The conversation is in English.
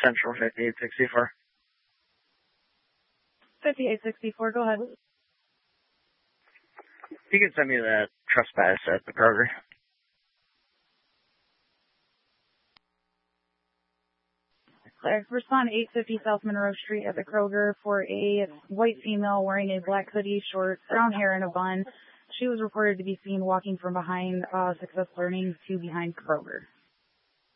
Central 5864. 5864, go ahead. You can send me that trespass at the Kroger. Respond 850 South Monroe Street at the Kroger for a white female wearing a black hoodie, shorts, brown hair, and a bun. She was reported to be seen walking from behind Success Learning to behind Kroger.